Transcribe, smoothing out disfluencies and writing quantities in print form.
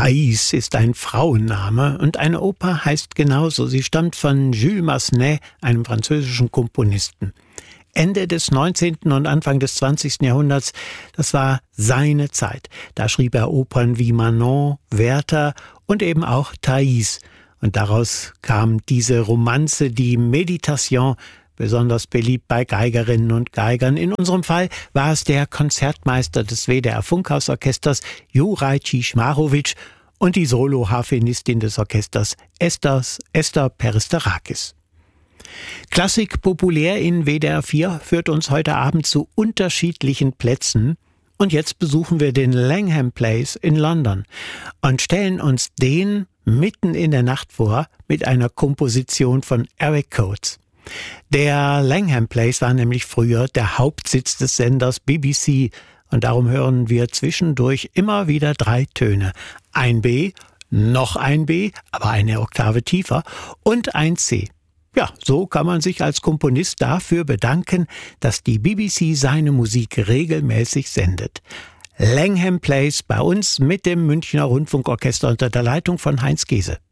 Thais ist ein Frauenname und eine Oper heißt genauso. Sie stammt von Jules Massenet, einem französischen Komponisten. Ende des 19. und Anfang des 20. Jahrhunderts, das war seine Zeit. Da schrieb er Opern wie Manon, Werther und eben auch Thais. Und daraus kam diese Romanze, die Meditation, besonders beliebt bei Geigerinnen und Geigern. In unserem Fall war es der Konzertmeister des WDR-Funkhausorchesters Juraj Cišmarović und die Solo-Harfenistin des Orchesters Esther Peristerakis. Klassik populär in WDR 4 führt uns heute Abend zu unterschiedlichen Plätzen. Und jetzt besuchen wir den Langham Place in London und stellen uns den mitten in der Nacht vor mit einer Komposition von Eric Coates. Der Langham Place war nämlich früher der Hauptsitz des Senders BBC und darum hören wir zwischendurch immer wieder 3 Töne. Ein B, noch ein B, aber eine Oktave tiefer und ein C. Ja, so kann man sich als Komponist dafür bedanken, dass die BBC seine Musik regelmäßig sendet. Langham Place bei uns mit dem Münchner Rundfunkorchester unter der Leitung von Heinz Gese.